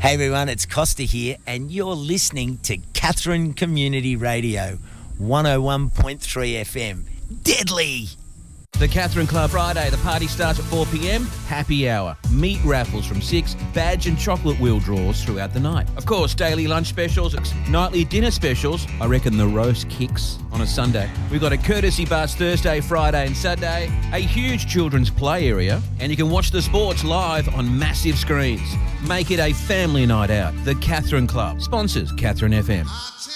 Hey everyone, it's Costa here, and you're listening to Katherine Community Radio, 101.3 FM. Deadly! The Katherine Club Friday, the party starts at 4 p.m, happy hour, meat raffles from 6, badge and chocolate wheel draws throughout the night. Of course, daily lunch specials, nightly dinner specials, I reckon the roast kicks on a Sunday. We've got a courtesy bus Thursday, Friday and Saturday, a huge children's play area, and you can watch the sports live on massive screens. Make it a family night out. The Katherine Club sponsors Katherine FM.